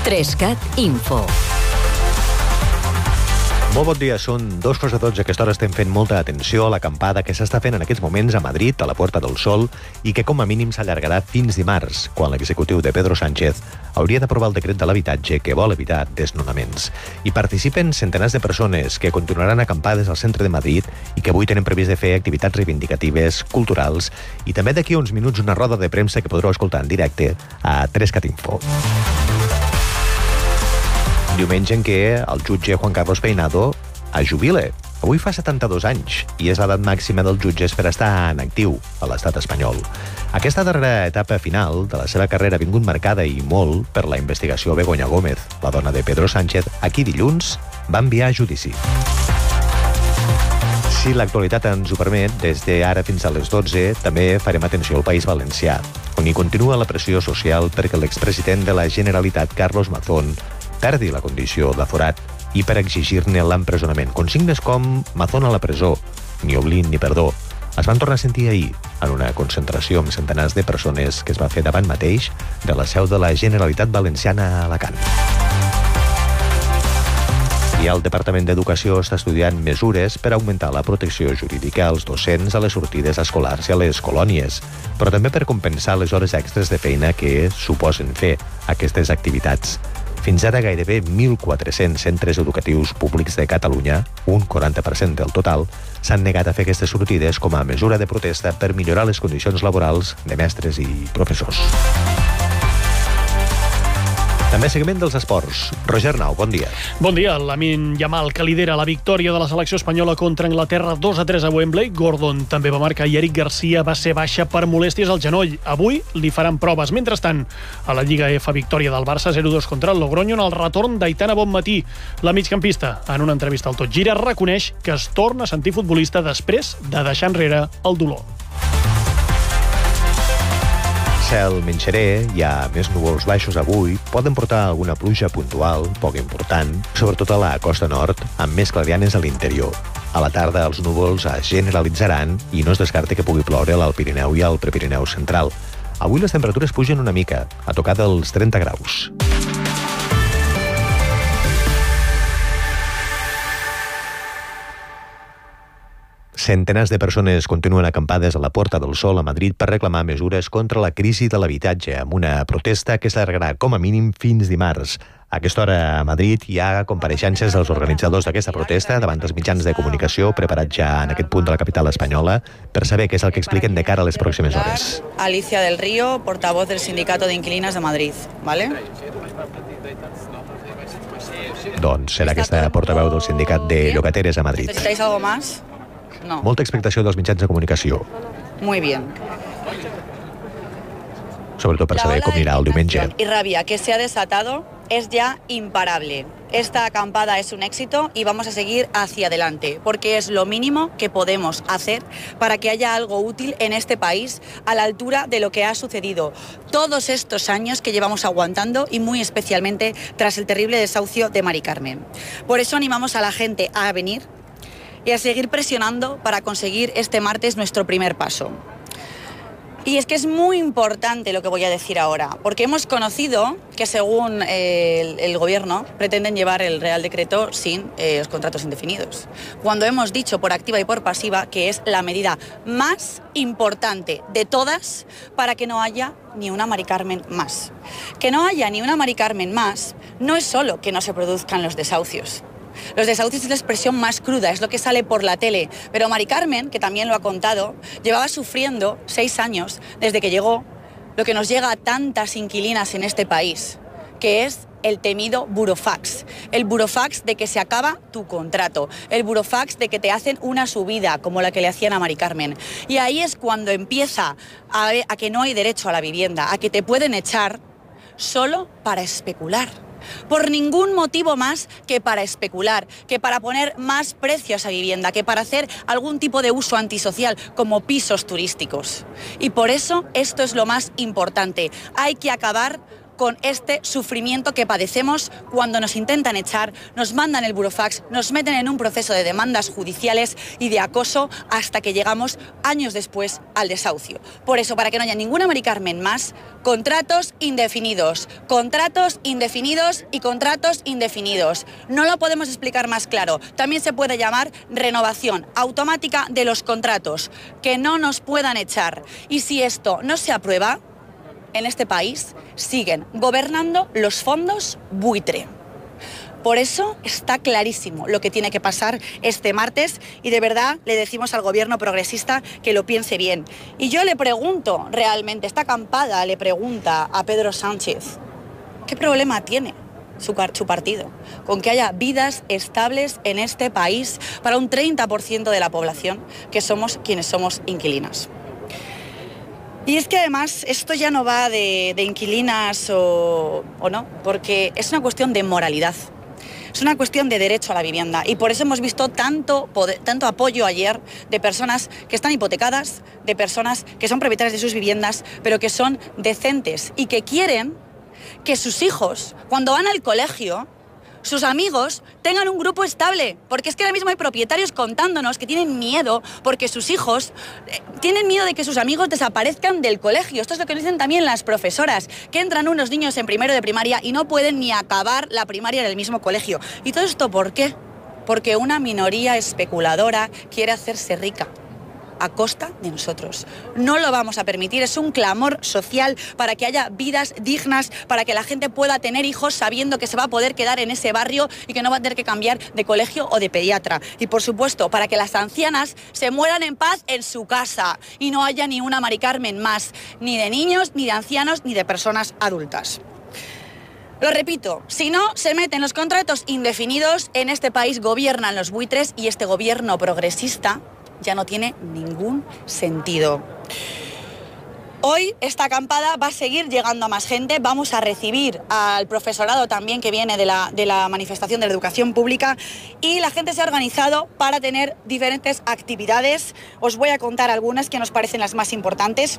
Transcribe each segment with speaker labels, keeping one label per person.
Speaker 1: 3CAT Info.
Speaker 2: Molt bon dia, són 2:12. A aquesta hora estem fent molta atenció a l'acampada que s'està fent en aquests moments a Madrid, a la Puerta del Sol, i que com a mínim s'allargarà fins dimarts, quan l'executiu de Pedro Sánchez hauria d'aprovar el decret de l'habitatge que vol evitar desnonaments. Hi participen centenars de persones que continuaran acampades al centre de Madrid i que avui tenen previst de fer activitats reivindicatives, culturals, i també d'aquí a uns minuts una roda de premsa que podreu escoltar en directe a 3CAT Info. Diumenge en què el jutge Juan Carlos Peinado es jubila. Avui fa 72 anys i és l'edat màxima dels jutges per estar en actiu a l'estat espanyol. Aquesta darrera etapa final de la seva carrera ha vingut marcada i molt per la investigació Begoña Gómez, la dona de Pedro Sánchez, a qui dilluns va enviar a judici. Si l'actualitat ens ho permet, des d'ara fins a les 12 també farem atenció al País Valencià, on hi continua la pressió social perquè l'expresident de la Generalitat, Carlos Mazón, perdi la condició d'aforat i per exigir-ne l'empresonament. Consignes com Mazón a la presó, ni oblid ni perdó, es van tornar a sentir ahir en una concentració amb centenars de persones que es va fer davant mateix de la seu de la Generalitat Valenciana a Alacant. I el Departament d'Educació està estudiant mesures per augmentar la protecció jurídica als docents a les sortides escolars i a les colònies, però també per compensar les hores extres de feina que suposen fer aquestes activitats. Fins ara, gairebé 1.400 centres educatius públics de Catalunya, un 40% del total, s'han negat a fer aquestes sortides com a mesura de protesta per millorar les condicions laborals de mestres i professors. També seguiment dels esports. Roger Nau, bon dia.
Speaker 3: Bon dia. Lamine Yamal, que lidera la victòria de la selecció espanyola contra Anglaterra 2-3 a Wembley. Gordon també va marcar i Eric Garcia va ser baixa per molèsties al genoll. Avui li faran proves. Mentrestant, a la Lliga F, victòria del Barça 0-2 contra el Logroño en el retorn d'Aitana Bonmatí. La migcampista, en una entrevista al Tot Gira, reconeix que es torna a sentir futbolista després de deixar enrere el dolor.
Speaker 2: Cel menxeré, hi ha més núvols baixos avui, poden portar alguna pluja puntual, poc important, sobretot a la costa nord, amb més clarianes a l'interior. A la tarda els núvols es generalitzaran i no es descarta que pugui ploure a l'Alt Pirineu i al Prepirineu central. Avui les temperatures pugen una mica, a tocar dels 30 graus. Centenars de persones continuen acampades a la Puerta del Sol a Madrid per reclamar mesures contra la crisi de l'habitatge, amb una protesta que s'allargarà com a mínim fins dimarts. A aquesta hora a Madrid hi ha compareixences dels organitzadors d'aquesta protesta davant dels mitjans de comunicació preparats ja en aquest punt de la capital espanyola per saber què és el que expliquen de cara a les pròximes hores.
Speaker 4: Alicia del Río, portavoz del Sindicato de Inquilinas de Madrid, ¿vale?
Speaker 2: Doncs serà aquesta portaveu del sindicat de llogateres a Madrid.
Speaker 4: ¿Necesitáis algo más? No.
Speaker 2: Molta expectació dels mitjans de comunicació.
Speaker 4: Muy bien.
Speaker 2: Sobretot per saber com anirà el diumenge.
Speaker 4: Y rabia que se ha desatado es ya imparable. Esta acampada es un éxito y vamos a seguir hacia adelante, porque es lo mínimo que podemos hacer para que haya algo útil en este país a la altura de lo que ha sucedido todos estos años que llevamos aguantando y muy especialmente tras el terrible desahucio de Mari Carmen. Por eso animamos a la gente a venir y a seguir presionando para conseguir este martes nuestro primer paso. Y es que es muy importante lo que voy a decir ahora, porque hemos conocido que según el gobierno pretenden llevar el Real Decreto sin los contratos indefinidos, cuando hemos dicho por activa y por pasiva que es la medida más importante de todas para que no haya ni una Mari Carmen más. Que no haya ni una Mari Carmen más no es solo que no se produzcan los desahucios. Los desahucios es la expresión más cruda, es lo que sale por la tele. Pero Mari Carmen, que también lo ha contado, llevaba sufriendo 6 años desde que llegó lo que nos llega a tantas inquilinas en este país, que es el temido burofax. El burofax de que se acaba tu contrato. El burofax de que te hacen una subida, como la que le hacían a Mari Carmen. Y ahí es cuando empieza a que no hay derecho a la vivienda, a que te pueden echar solo para especular. Por ningún motivo más que para especular, que para poner más precio a esa vivienda, que para hacer algún tipo de uso antisocial como pisos turísticos. Y por eso esto es lo más importante. Hay que acabar con este sufrimiento que padecemos cuando nos intentan echar, nos mandan el burofax, nos meten en un proceso de demandas judiciales y de acoso hasta que llegamos años después al desahucio. Por eso, para que no haya ninguna Mari Carmen más, contratos indefinidos y contratos indefinidos. No lo podemos explicar más claro. También se puede llamar renovación automática de los contratos, que no nos puedan echar. Y si esto no se aprueba, en este país siguen gobernando los fondos buitre. Por eso está clarísimo lo que tiene que pasar este martes y de verdad le decimos al gobierno progresista que lo piense bien. Y yo le pregunto realmente, esta acampada le pregunta a Pedro Sánchez, ¿qué problema tiene su partido con que haya vidas estables en este país para un 30% de la población que somos quienes somos inquilinas? Y es que además esto ya no va de inquilinas o no, porque es una cuestión de moralidad. Es una cuestión de derecho a la vivienda y por eso hemos visto tanto apoyo ayer de personas que están hipotecadas, de personas que son propietarias de sus viviendas, pero que son decentes y que quieren que sus hijos, cuando van al colegio, sus amigos tengan un grupo estable, porque es que ahora mismo hay propietarios contándonos que tienen miedo porque sus hijos tienen miedo de que sus amigos desaparezcan del colegio. Esto es lo que dicen también las profesoras, que entran unos niños en primero de primaria y no pueden ni acabar la primaria en el mismo colegio. ¿Y todo esto por qué? Porque una minoría especuladora quiere hacerse rica a costa de nosotros. No lo vamos a permitir, es un clamor social para que haya vidas dignas, para que la gente pueda tener hijos sabiendo que se va a poder quedar en ese barrio y que no va a tener que cambiar de colegio o de pediatra. Y por supuesto, para que las ancianas se mueran en paz en su casa y no haya ni una Mari Carmen más, ni de niños, ni de ancianos, ni de personas adultas. Lo repito, si no se meten los contratos indefinidos, en este país gobiernan los buitres y este gobierno progresista ya no tiene ningún sentido. Hoy esta acampada va a seguir llegando a más gente. Vamos a recibir al profesorado también que viene de la manifestación de la educación pública y la gente se ha organizado para tener diferentes actividades. Os voy a contar algunas que nos parecen las más importantes.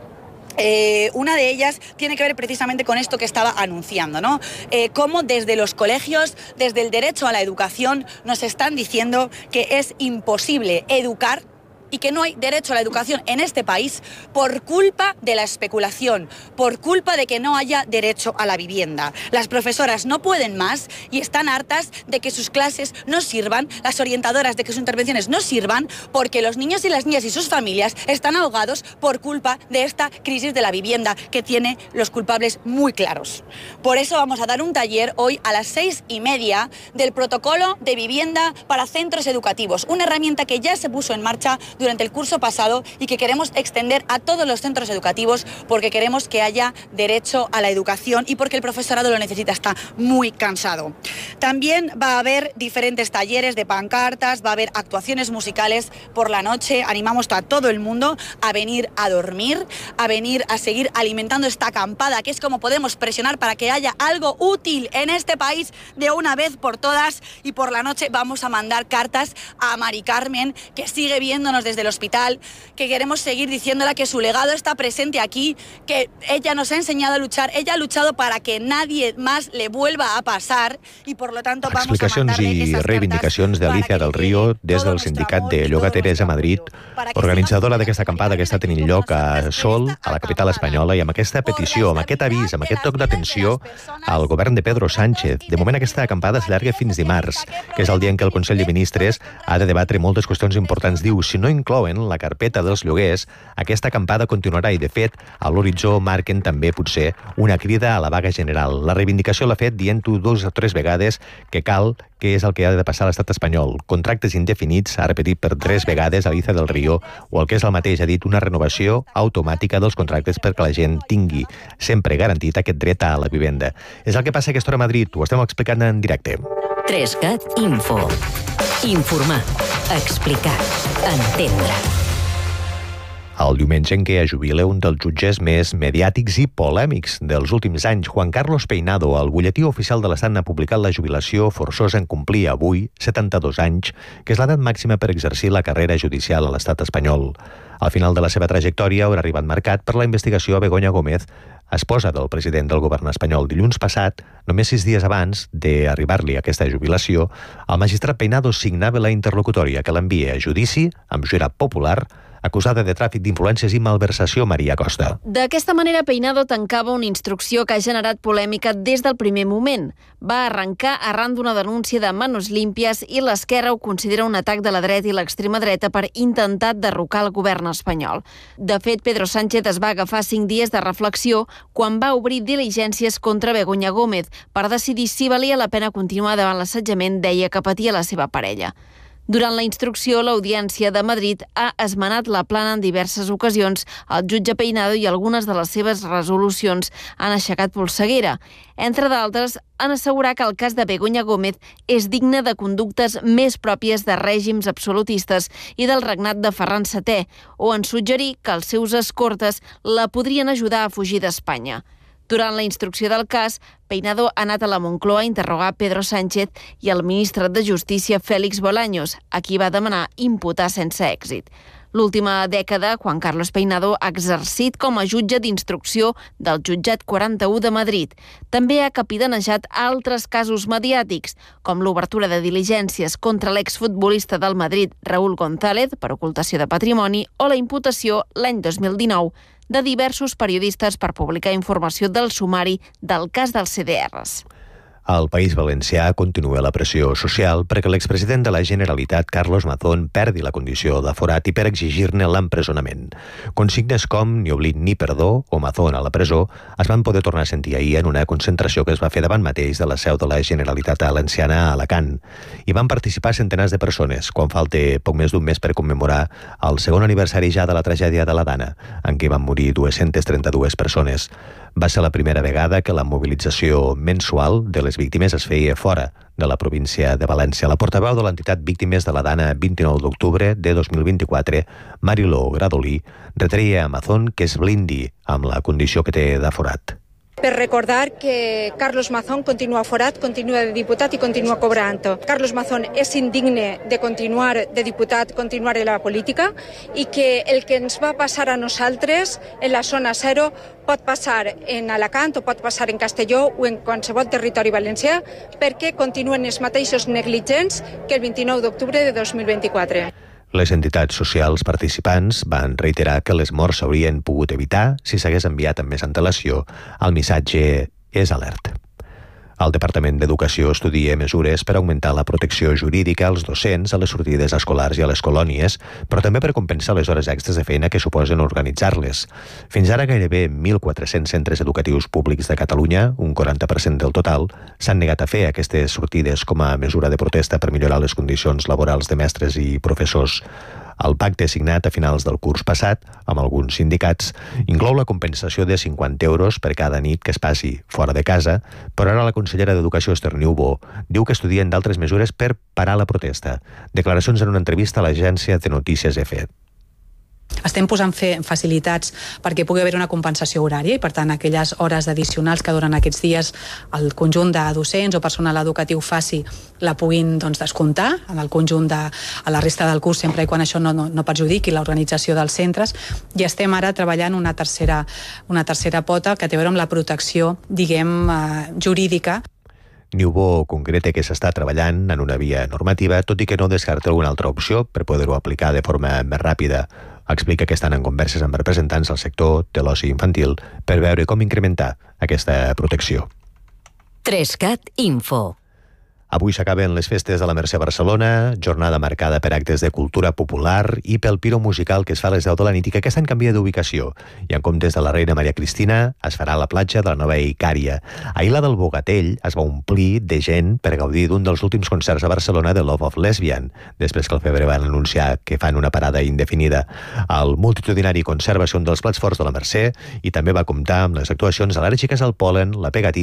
Speaker 4: Una de ellas tiene que ver precisamente con esto que estaba anunciando, ¿no? Cómo desde los colegios, desde el derecho a la educación, nos están diciendo que es imposible educar y que no hay derecho a la educación en este país por culpa de la especulación, por culpa de que no haya derecho a la vivienda. Las profesoras no pueden más y están hartas de que sus clases no sirvan, las orientadoras de que sus intervenciones no sirvan, porque los niños y las niñas y sus familias están ahogados por culpa de esta crisis de la vivienda que tiene los culpables muy claros. Por eso vamos a dar un taller hoy a las 6:30 del protocolo de vivienda para centros educativos, una herramienta que ya se puso en marcha durante el curso pasado y que queremos extender a todos los centros educativos porque queremos que haya derecho a la educación y porque el profesorado lo necesita, está muy cansado. También va a haber diferentes talleres de pancartas, va a haber actuaciones musicales por la noche. Animamos a todo el mundo a venir a dormir, a venir a seguir alimentando esta acampada, que es como podemos presionar para que haya algo útil en este país de una vez por todas. Y por la noche vamos a mandar cartas a Mari Carmen, que sigue viéndonos desde el hospital, que queremos seguir diciéndola que su legado está presente aquí, que ella nos ha enseñado a luchar, ella ha luchado para que nadie más le vuelva a passar i per lo tanto vamos
Speaker 2: explicacions i reivindicacions d'Alicia del Río des del sindicat de llogateres a Madrid, organitzadora d'aquesta acampada que està tenint lloc a Sol, a la capital espanyola, i amb aquesta petició, amb aquest avís, amb aquest toc d'atenció al govern de Pedro Sánchez. De moment aquesta acampada s'allarga fins dimarts, que és el dia en què el Consell de Ministres ha de debatre moltes qüestions importants. Diu, si no inclouen la carpeta dels lloguers, aquesta acampada continuarà i, de fet, a l'horitzó marquen també, potser, una crida a la vaga general. La reivindicació l'ha fet dient-ho 2 o 3 vegades que cal, que és el que ha de passar a l'estat espanyol. Contractes indefinits, ha repetit per 3 vegades Alicia del Río, o el que és el mateix, ha dit una renovació automàtica dels contractes perquè la gent tingui sempre garantit aquest dret a la vivenda. És el que passa a aquesta hora a Madrid, ho estem explicant en directe.
Speaker 1: 3CAT Info. Informar, explicar, entendre.
Speaker 2: El diumenge en què es jubila un dels jutges més mediàtics i polèmics dels últims anys, Juan Carlos Peinado, el butlletí oficial de l'Estat ha publicat la jubilació forçosa en complir avui 72 anys, que és l'edat màxima per exercir la carrera judicial a l'Estat espanyol. Al final de la seva trajectòria haurà arribat marcat per la investigació a Begoña Gómez, esposa del president del govern espanyol. Dilluns passat, només 6 dies abans d'arribar-li aquesta jubilació, el magistrat Peinado signava la interlocutòria que l'envia a judici amb jurat popular, acusada de tràfic d'influències i malversació, Maria Costa.
Speaker 5: D'aquesta manera, Peinado tancava una instrucció que ha generat polèmica des del primer moment. Va arrencar arran d'una denúncia de manos límpies i l'Esquerra ho considera un atac de la dreta i l'extrema dreta per intentar derrocar el govern espanyol. De fet, Pedro Sánchez es va agafar 5 dies de reflexió quan va obrir diligències contra Begoña Gómez per decidir si valia la pena continuar davant l'assetjament, deia, que patia la seva parella. Durant la instrucció, l'Audiència de Madrid ha esmenat la plana en diverses ocasions. El jutge Peinado i algunes de les seves resolucions han aixecat polseguera. Entre d'altres, han assegurat que el cas de Begoña Gómez és digne de conductes més pròpies de règims absolutistes i del regnat de Ferran VII, o en suggerir que els seus escortes la podrien ajudar a fugir d'Espanya. Durant la instrucció del cas, Peinado ha anat a la Moncloa a interrogar Pedro Sánchez i el ministre de Justícia, Félix Bolaños, a qui va demanar imputar sense èxit. L'última dècada, Juan Carlos Peinado ha exercit com a jutge d'instrucció del Jutjat 41 de Madrid. També ha capitanejat altres casos mediàtics, com l'obertura de diligències contra l'exfutbolista del Madrid, Raúl González, per ocultació de patrimoni, o la imputació l'any 2019 de diversos periodistes per publicar informació del sumari del cas dels CDRs.
Speaker 2: Al País Valencià continua la pressió social perquè l'expresident de la Generalitat, Carlos Mazón, perdi la condició d'aforat i per exigir-ne l'empresonament. Consignes com ni oblit ni perdó o Mazón a la presó es van poder tornar a sentir ahir en una concentració que es va fer davant mateix de la seu de la Generalitat Valenciana a Alacant. Hi van participar centenars de persones, quan falta poc més d'un mes per commemorar el segon aniversari ja de la tragèdia de la Dana, en què van morir 232 persones. Va ser la primera vegada que la mobilització mensual de les víctimes es feia fora de la província de València. La portaveu de l'entitat Víctimes de la Dana 29 d'octubre de 2024, Mariló Gradolí, retreia a Mazón que es blindi amb la condició que té d'aforat.
Speaker 6: Per recordar que Carlos Mazón continua aforat, continua de diputat i continua cobrant. Carlos Mazón és indigne de continuar de diputat, continuar en la política, i que el que ens va passar a nosaltres en la zona zero pot passar en Alacant o pot passar en Castelló o en qualsevol territori valencià, perquè continuen els mateixos negligents que el 29 d'octubre de 2024.
Speaker 2: Les entitats socials participants van reiterar que les morts s'haurien pogut evitar si s'hagués enviat amb més antelació. El missatge és alert. El Departament d'Educació estudia mesures per augmentar la protecció jurídica als docents a les sortides escolars i a les colònies, però també per compensar les hores extres de feina que suposen organitzar-les. Fins ara gairebé 1.400 centres educatius públics de Catalunya, un 40% del total, s'han negat a fer aquestes sortides com a mesura de protesta per millorar les condicions laborals de mestres i professors. El pacte signat a finals del curs passat, amb alguns sindicats, inclou la compensació de 50 euros per cada nit que es passi fora de casa, però ara la consellera d'Educació, Esther Niubó, diu que estudien d'altres mesures per parar la protesta. Declaracions en una entrevista a l'agència de notícies EFE.
Speaker 7: Estem posant facilitats perquè pugui haver una compensació horària i, per tant, aquelles hores addicionals que durant aquests dies el conjunt de docents o personal educatiu faci la puguin descomptar en el conjunt a la resta del curs, sempre i quan això no perjudiqui l'organització dels centres. I estem ara treballant una tercera pota que té a veure amb la protecció, jurídica.
Speaker 2: Niubó concreta que s'està treballant en una via normativa, tot i que no descarta alguna altra opció per poder-ho aplicar de forma més ràpida. Explica que estan en converses amb representants del sector de l'oci infantil per veure com incrementar aquesta protecció.
Speaker 1: 3CAT Info.
Speaker 2: Avui s'acaben les festes de la Mercè a Barcelona, jornada marcada per actes de cultura popular i pel piro musical que es fa a les 10 de la nit i que aquest any canvia d'ubicació. I en comptes de la Reina Maria Cristina, es farà a la platja de la Nova Icària. Ahir la del Bogatell es va omplir de gent per gaudir d'un dels últims concerts a Barcelona de Love of Lesbian, després que al febrer van anunciar que fan una parada indefinida. El multitudinari concert va ser un dels plats forts de la Mercè i també va comptar amb les actuacions al·lèrgiques al pol·len, la pegatina